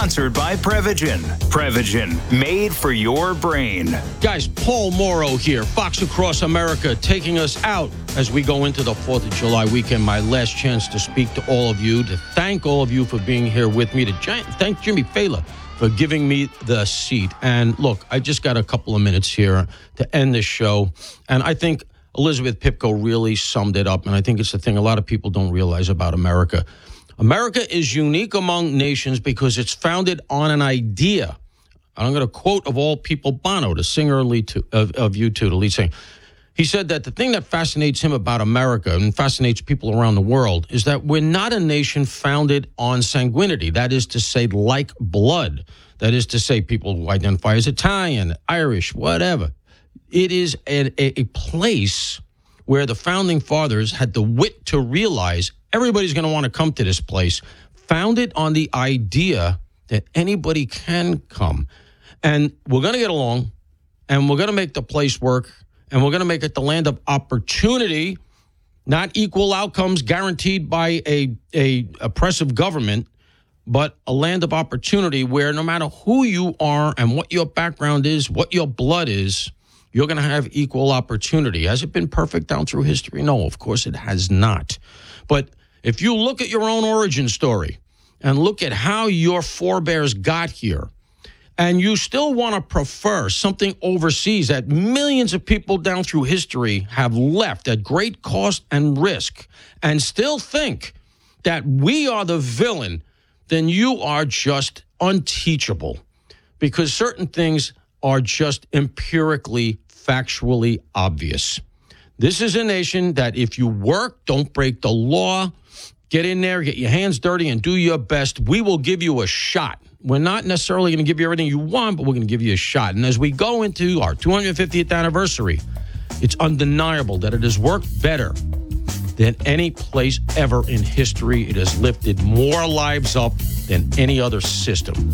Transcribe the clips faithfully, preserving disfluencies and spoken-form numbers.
Sponsored by Prevagen. Prevagen, made for your brain. Guys, Paul Morrow here, Fox Across America, taking us out as we go into the fourth of July weekend. My last chance to speak to all of you, to thank all of you for being here with me, to thank Jimmy Fela for giving me the seat. And look, I just got a couple of minutes here to end this show. And I think Elizabeth Pipko really summed it up. And I think it's the thing a lot of people don't realize about America. America is unique among nations because it's founded on an idea. I'm going to quote, of all people, Bono, the singer of, of U two, the lead singer. He said that the thing that fascinates him about America and fascinates people around the world is that we're not a nation founded on sanguinity. That is to say, like blood. That is to say, people who identify as Italian, Irish, whatever. It is a, a, a place where the founding fathers had the wit to realize everybody's going to want to come to this place, founded on the idea that anybody can come. And we're going to get along, and we're going to make the place work, and we're going to make it the land of opportunity, not equal outcomes guaranteed by a, a oppressive government, but a land of opportunity where no matter who you are and what your background is, what your blood is, you're going to have equal opportunity. Has it been perfect down through history? No, of course it has not. But if you look at your own origin story and look at how your forebears got here, and you still want to prefer something overseas that millions of people down through history have left at great cost and risk, and still think that we are the villain, then you are just unteachable, because certain things are just empirically, factually obvious. This is a nation that if you work, don't break the law, get in there, get your hands dirty, and do your best, we will give you a shot. We're not necessarily going to give you everything you want, but we're going to give you a shot. And as we go into our two hundred fiftieth anniversary, it's undeniable that it has worked better than any place ever in history. It has lifted more lives up than any other system.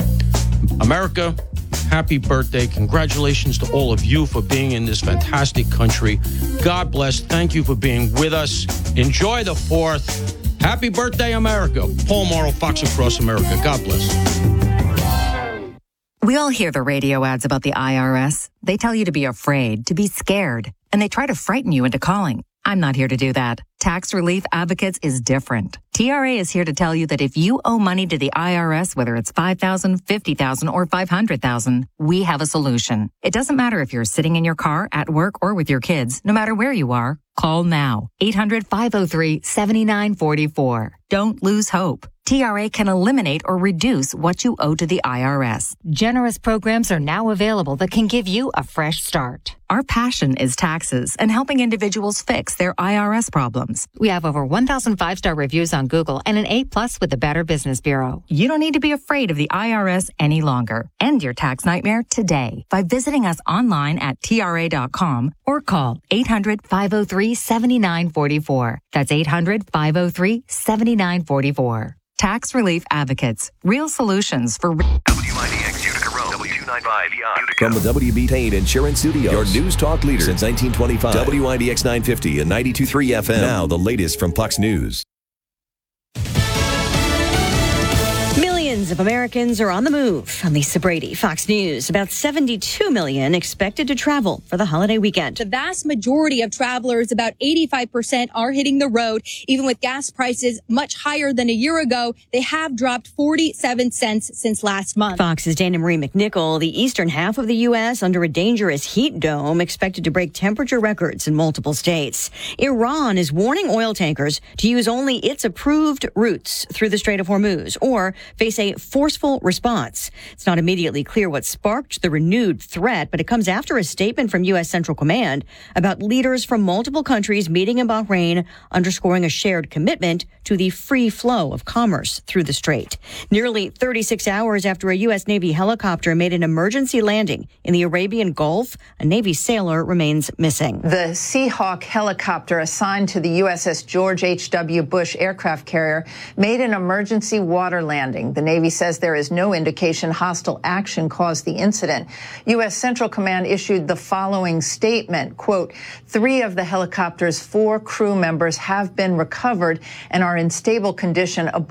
America, happy birthday. Congratulations to all of you for being in this fantastic country. God bless. Thank you for being with us. Enjoy the fourth. Happy birthday, America. Paul Morrow, Fox Across America. God bless. We all hear the radio ads about the I R S. They tell you to be afraid, to be scared, and they try to frighten you into calling. I'm not here to do that. Tax Relief Advocates is different. T R A is here to tell you that if you owe money to the I R S, whether it's five thousand dollars, fifty thousand dollars, or five hundred thousand dollars, we have a solution. It doesn't matter if you're sitting in your car, at work, or with your kids. No matter where you are, call now. eight hundred, five oh three, seven nine four four. Don't lose hope. T R A can eliminate or reduce what you owe to the I R S. Generous programs are now available that can give you a fresh start. Our passion is taxes and helping individuals fix their I R S problems. We have over one thousand five-star reviews on Google and an A plus with the Better Business Bureau. You don't need to be afraid of the I R S any longer. End your tax nightmare today by visiting us online at T R A dot com or call eight hundred, five oh three, seven nine four four. That's eight hundred, five oh three, seven nine four four. Tax Relief Advocates. Real solutions for... W I D X Utica Road, W two ninety-five Utica. From the W B Tain Insurance Studios, your news talk leader since nineteen twenty-five. W I D X nine fifty and ninety-two point three F M. Now the latest from Fox News. Millions of Americans are on the move. I'm Lisa Brady, Fox News. About seventy-two million expected to travel for the holiday weekend. The vast majority of travelers, about eighty-five percent, are hitting the road. Even with gas prices much higher than a year ago, they have dropped forty-seven cents since last month. Fox's Dana Marie McNichol. The eastern half of the U S under a dangerous heat dome expected to break temperature records in multiple states. Iran is warning oil tankers to use only its approved routes through the Strait of Hormuz or face a forceful response. It's not immediately clear what sparked the renewed threat, but it comes after a statement from U S Central Command about leaders from multiple countries meeting in Bahrain, underscoring a shared commitment to the free flow of commerce through the strait. Nearly thirty-six hours after a U S Navy helicopter made an emergency landing in the Arabian Gulf, a Navy sailor remains missing. The Seahawk helicopter assigned to the U S S George H W. Bush aircraft carrier made an emergency water landing. The Navy says there is no indication hostile action caused the incident. U S Central Command issued the following statement, quote, three of the helicopter's four crew members have been recovered and are in stable condition aboard